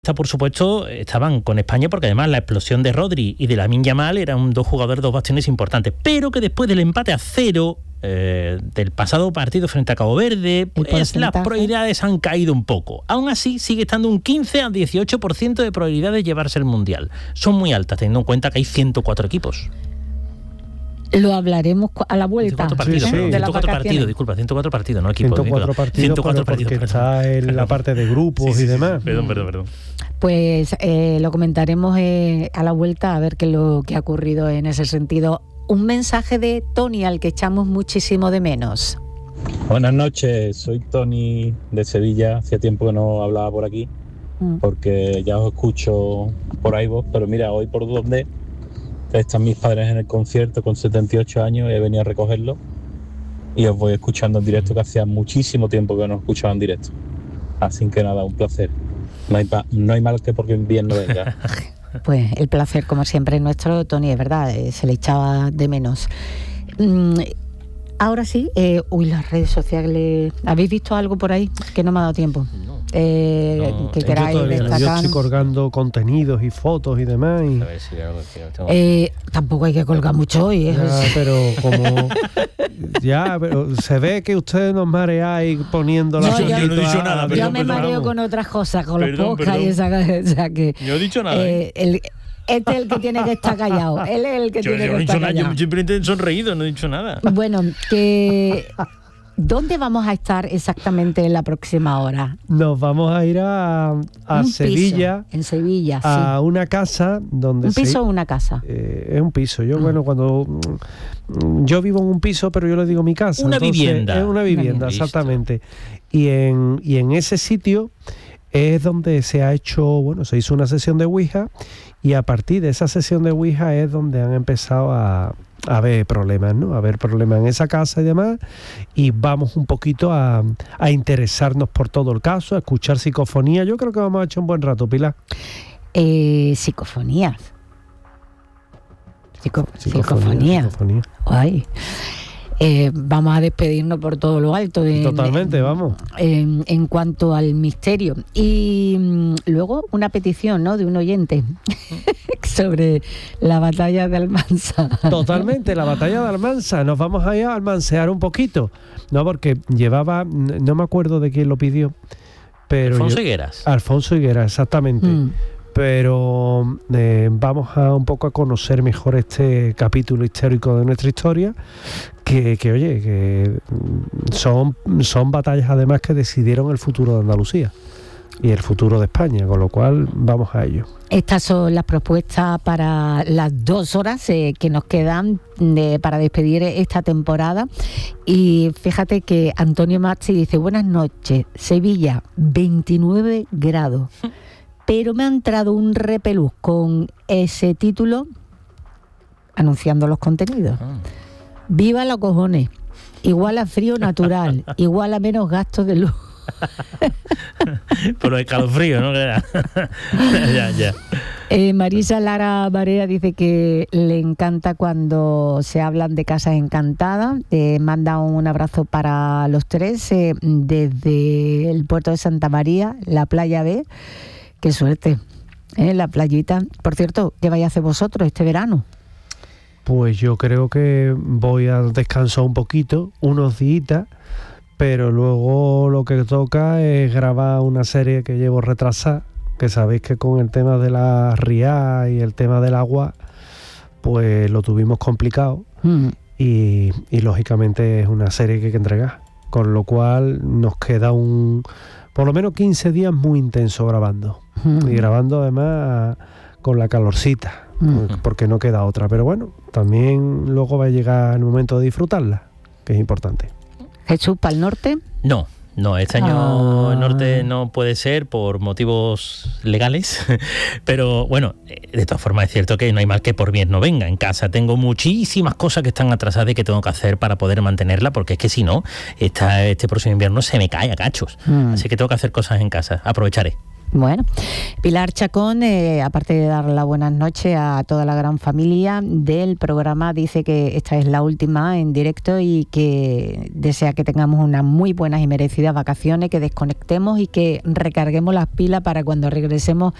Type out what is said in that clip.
Por supuesto, estaban con España porque además la explosión de Rodri y de Lamine Yamal eran dos jugadores, dos bastiones importantes, pero que después del empate a 0 del pasado partido frente a Cabo Verde, pues las probabilidades han caído un poco. Aún así, sigue estando un 15 al 18% de probabilidades de llevarse el Mundial. Son muy altas, teniendo en cuenta que hay 104 equipos. Lo hablaremos a la vuelta. 104 partidos, sí, de 104 partidos, disculpa, 104 partidos, no equipo. 104 partidos, 104 partidos, porque está en la parte de grupos y demás. Perdón. Pues lo comentaremos a la vuelta, a ver qué es lo que ha ocurrido en ese sentido. Un mensaje de Tony, al que echamos muchísimo de menos. Buenas noches, soy Tony de Sevilla. Hacía tiempo que no hablaba por aquí, porque ya os escucho por iVoox, pero mira, hoy por donde están mis padres en el concierto con 78 años, he venido a recogerlos y os voy escuchando en directo, que hacía muchísimo tiempo que no escuchaba en directo. Así que nada, un placer. No hay mal que porque bien no venga. Pues el placer, como siempre, es nuestro, Tony, es verdad, se le echaba de menos. Ahora sí, las redes sociales, ¿habéis visto algo por ahí? Que no me ha dado tiempo. Que queráis destacar. Yo estoy colgando contenidos y fotos y demás. Tampoco hay que colgar mucho hoy. Pero como pero se ve que ustedes nos mareáis poniendo la yo no he dicho nada. Yo me mareo con otras cosas, con los podcasts y esa que. Yo he dicho nada. Este es el que tiene que estar callado. Él es el que tiene que estar callado. Yo simplemente he sonreído, no he dicho nada. Bueno, ¿dónde vamos a estar exactamente en la próxima hora? Nos vamos a ir a Sevilla. En Sevilla, a una casa donde... ¿Un piso o una casa? Es un piso. Cuando yo vivo en un piso, pero yo le digo mi casa. Una vivienda. Es una vivienda, exactamente. Y en ese sitio es donde se hizo una sesión de Ouija, y a partir de esa sesión de Ouija es donde han empezado a haber problemas, ¿no? A haber problemas en esa casa y demás, y vamos un poquito a interesarnos por todo el caso, a escuchar psicofonía. Yo creo que vamos a echar un buen rato, Pilar. Psicofonías. Psicofonía. Ay. Vamos a despedirnos por todo lo alto. Totalmente, vamos. En cuanto al misterio. Y luego una petición, ¿no?, de un oyente sobre la batalla de Almansa. Totalmente, la batalla de Almansa. Nos vamos a ir a almansear un poquito, ¿no? Porque llevaba, no me acuerdo de quién lo pidió, pero Alfonso Higueras, exactamente. Pero vamos a un poco a conocer mejor este capítulo histórico de nuestra historia, que son batallas además que decidieron el futuro de Andalucía y el futuro de España, con lo cual vamos a ello. Estas son las propuestas para las 2 horas que nos quedan para despedir esta temporada. Y fíjate que Antonio Maxi dice: buenas noches, Sevilla, 29 grados. Pero me ha entrado un repelús con ese título anunciando los contenidos. Viva los cojones, igual a frío natural, igual a menos gastos de luz. Por el escalofrío, ¿no? ya. Marisa Lara Barea dice que le encanta cuando se hablan de casas encantadas. Manda un abrazo para los tres desde el puerto de Santa María, la playa B. Qué suerte, la playita. Por cierto, ¿qué vais a hacer vosotros este verano? Pues yo creo que voy a descansar un poquito, unos días, pero luego lo que toca es grabar una serie que llevo retrasada, que sabéis que con el tema de la riada y el tema del agua, pues lo tuvimos complicado, y lógicamente es una serie que hay que entregar, con lo cual nos queda por lo menos 15 días muy intensos grabando. Y grabando además con la calorcita, porque no queda otra. Pero bueno, también luego va a llegar el momento de disfrutarla, que es importante. Jesús, ¿para el norte? No, este año el norte no puede ser por motivos legales, pero bueno, de todas formas es cierto que no hay mal que por bien no venga. En casa tengo muchísimas cosas que están atrasadas y que tengo que hacer para poder mantenerla, porque es que si no, este próximo invierno se me cae a cachos. Así que tengo que hacer cosas en casa, aprovecharé. Bueno, Pilar Chacón, aparte de dar las buenas noches a toda la gran familia del programa, dice que esta es la última en directo y que desea que tengamos unas muy buenas y merecidas vacaciones, que desconectemos y que recarguemos las pilas para cuando regresemos